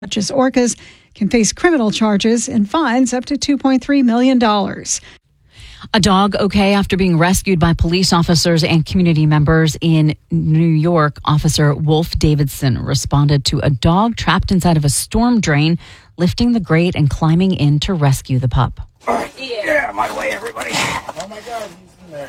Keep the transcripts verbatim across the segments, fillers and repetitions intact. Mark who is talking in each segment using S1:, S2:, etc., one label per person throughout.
S1: Just orcas can face criminal charges and fines up to two point three million dollars.
S2: A dog okay after being rescued by police officers and community members in New York. Officer Wolf Davidson responded to a dog trapped inside of a storm drain, lifting the grate and climbing in to rescue the pup.
S3: All right, yeah, get out of my way, everybody. Oh my God, he's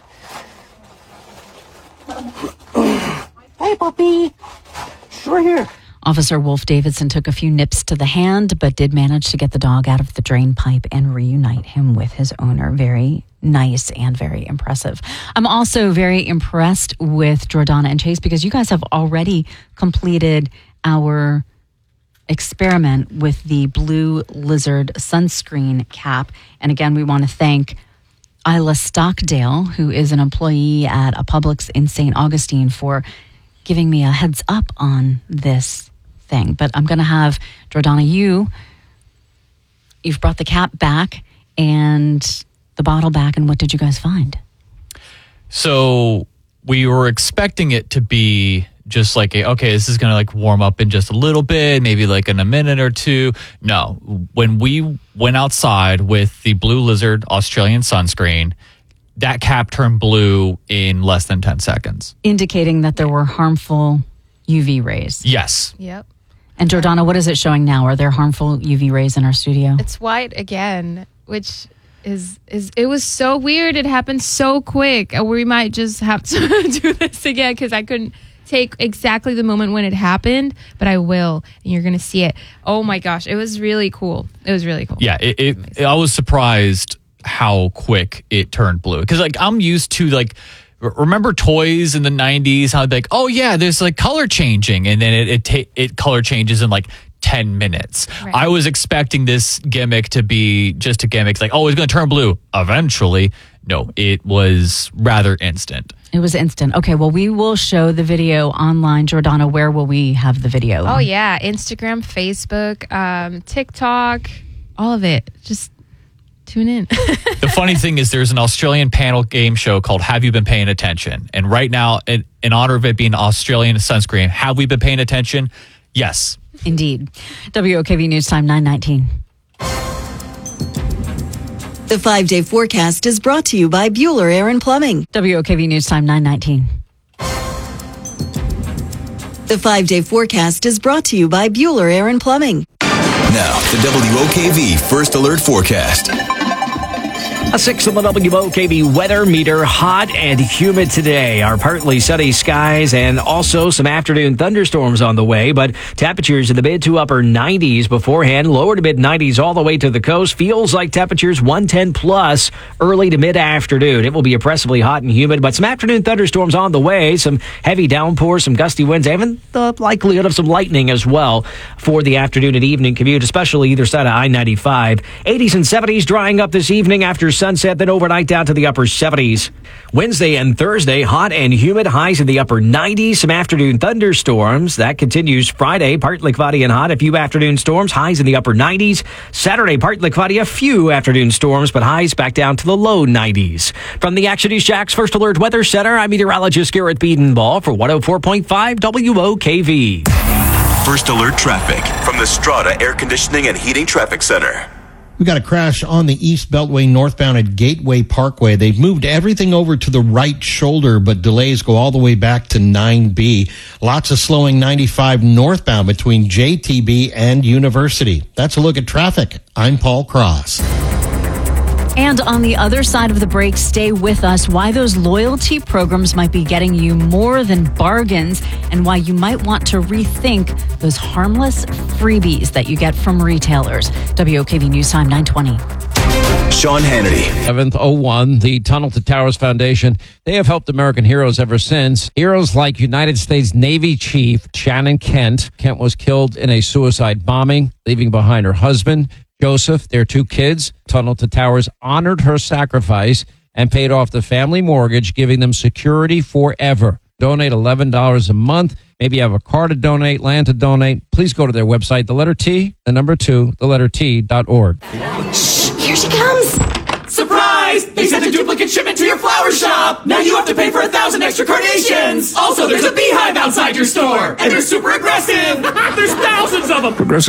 S3: in there. Hey, puppy. Sure here.
S2: Officer Wolf Davidson took a few nips to the hand, but did manage to get the dog out of the drain pipe and reunite him with his owner. Very nice and very impressive. I'm also very impressed with Jordana and Chase because you guys have already completed our experiment with the Blue Lizard sunscreen cap. And again, we want to thank Isla Stockdale, who is an employee at a Publix in Saint Augustine, for giving me a heads up on this thing. But I'm going to have Jordana, you, you've brought the cap back and the bottle back. And what did you guys find?
S4: So we were expecting it to be just like, a, okay, this is going to like warm up in just a little bit, maybe like in a minute or two. No, when we went outside with the Blue Lizard Australian sunscreen, that cap turned blue in less than ten seconds. Indicating that there were harmful U V rays. Yes.
S5: Yep.
S2: And Jordana, what is it showing now? Are there harmful U V rays in our studio?
S5: It's white again, which is, is it was so weird. It happened so quick. We might just have to do this again because I couldn't take exactly the moment when it happened, but I will, and you're going to see it. Oh my gosh, it was really cool. It was really cool.
S4: Yeah, it, it, it I was surprised how quick it turned blue. Because like I'm used to like, remember toys in the nineties, how like, oh yeah, there's like color changing, and then it it, ta- it color changes in like ten minutes. Right. I was expecting this gimmick to be just a gimmick, like, oh, it's going to turn blue eventually. No, it was rather instant.
S2: It was instant. Okay, well, we will show the video online. Jordana, where will we have the video?
S5: Oh, yeah. Instagram, Facebook, um, TikTok, all of it. Just tune in.
S4: The funny thing is there's an Australian panel game show called Have You Been Paying Attention? And right now, in, in honor of it being Australian sunscreen, have we been paying attention? Yes.
S2: Indeed. W O K V News Time, nine nineteen.
S6: The five-day forecast is brought to you by Bueller Air and Plumbing.
S2: W O K V News Time, nine nineteen.
S6: The five-day forecast is brought to you by Bueller Air and Plumbing.
S7: Now, the W O K V First Alert Forecast.
S8: A six on the W O K V weather meter. Hot and humid today. Our partly sunny skies and also some afternoon thunderstorms on the way, but temperatures in the mid to upper nineties beforehand, lower to mid nineties all the way to the coast. Feels like temperatures one ten plus early to mid afternoon. It will be oppressively hot and humid, but some afternoon thunderstorms on the way, some heavy downpours, some gusty winds, even the likelihood of some lightning as well for the afternoon and evening commute, especially either side of I ninety-five. eighties and seventies drying up this evening after sunset, then overnight down to the upper seventies. Wednesday and Thursday, hot and humid, highs in the upper nineties, some afternoon thunderstorms. That continues Friday, partly cloudy and hot, a few afternoon storms, highs in the upper nineties. Saturday, partly cloudy, a few afternoon storms, but highs back down to the low nineties. From the Action News Jack's First Alert Weather Center, I'm meteorologist Garrett Biedenball for one oh four point five W O K V.
S7: First Alert Traffic from the Strata Air Conditioning and Heating Traffic Center.
S9: We got a crash on the East Beltway northbound at Gateway Parkway. They've moved everything over to the right shoulder, but delays go all the way back to nine B. Lots of slowing ninety-five northbound between J T B and University. That's a look at traffic. I'm Paul Cross.
S2: And on the other side of the break, stay with us. Why those loyalty programs might be getting you more than bargains and why you might want to rethink those harmless freebies that you get from retailers. W O K V News Time, nine twenty.
S7: Sean Hannity.
S10: seventh oh one, the Tunnel to Towers Foundation. They have helped American heroes ever since. Heroes like United States Navy Chief Shannon Kent. Kent was killed in a suicide bombing, leaving behind her husband, Joseph, their two kids. Tunnel to Towers honored her sacrifice and paid off the family mortgage, giving them security forever. Donate eleven dollars a month. Maybe you have a car to donate, land to donate. Please go to their website, the letter T, the number two, the letter T dot org.
S6: Shh, here she comes.
S3: Surprise!
S11: surprise! They sent a duplicate shipment to your flower shop! Now you have to pay for a thousand extra carnations! Also, there's a beehive outside your store! And they're super aggressive! There's thousands of them!
S12: Progressive